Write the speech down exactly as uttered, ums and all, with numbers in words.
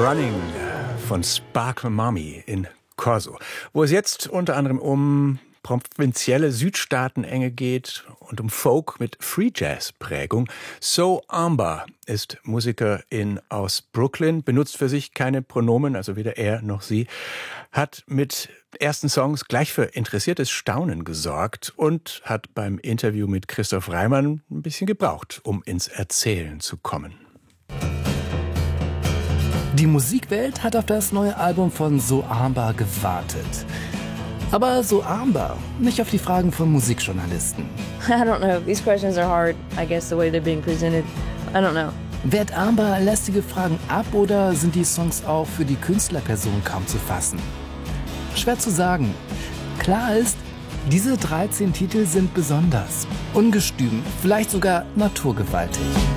Running von Sparkle Mommy in Corso, wo es jetzt unter anderem um provinzielle Südstaatenenge geht und um Folk mit Free Jazz Prägung. So Amber ist Musikerin aus Brooklyn, benutzt für sich keine Pronomen, also weder er noch sie, hat mit ersten Songs gleich für interessiertes Staunen gesorgt und hat beim Interview mit Christoph Reimann ein bisschen gebraucht, um ins Erzählen zu kommen. Die Musikwelt hat auf das neue Album von So Amber gewartet. Aber So Amber, nicht auf die Fragen von Musikjournalisten. I don't know. These questions are hard, I guess, the way they're being presented. I don't know. Wehrt Amber lästige Fragen ab oder sind die Songs auch für die Künstlerperson kaum zu fassen? Schwer zu sagen. Klar ist, diese dreizehn Titel sind besonders, ungestüm, vielleicht sogar naturgewaltig.